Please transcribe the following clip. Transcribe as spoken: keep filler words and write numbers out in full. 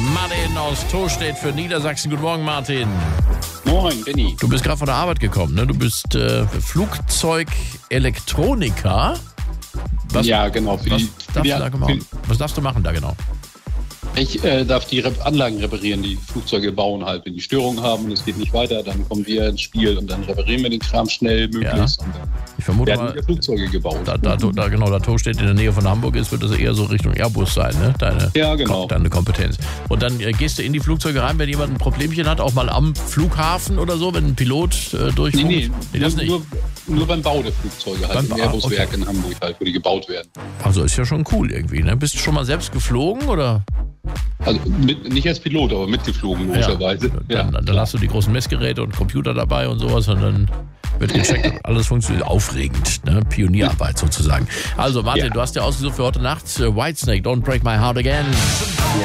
Martin aus Tostedt für Niedersachsen. Guten Morgen, Martin. Moin, Benni. Du bist gerade von der Arbeit gekommen, ne? Du bist äh, Flugzeugelektroniker. Was, ja, genau. Für was, die, darfst für die, du da machen? Was darfst du machen da genau? Ich äh, darf die Rep- Anlagen reparieren, die Flugzeuge bauen halt. Wenn die Störungen haben und es geht nicht weiter, dann kommen wir ins Spiel und dann reparieren wir den Kram schnell möglichst. Ja. Und dann Ich vermute werden mal, wieder Flugzeuge gebaut. da, da, da genau, da Tostedt in der Nähe von Hamburg ist, wird das eher so Richtung Airbus sein, ne? Deine, Ja, genau. Deine Kompetenz. Und dann äh, gehst du in die Flugzeuge rein, wenn jemand ein Problemchen hat, auch mal am Flughafen oder so, wenn ein Pilot äh, durchfunkt? Nee, nee, nee das nur, nicht. nur, nur beim Bau der Flugzeuge halt, Beim im Bau, Airbus-Werk okay. in Hamburg halt, wo die gebaut werden. Also ist ja schon cool irgendwie, ne? Bist du schon mal selbst geflogen, oder? Also mit, nicht als Pilot, aber mitgeflogen, logischerweise. Ja, dann, dann hast du die großen Messgeräte und Computer dabei und sowas und dann wird gecheckt und alles funktioniert. Aufregend, ne? Pionierarbeit sozusagen. Also Martin, Ja. du hast ja ausgesucht für heute Nacht äh, Whitesnake, Don't Break My Heart Again.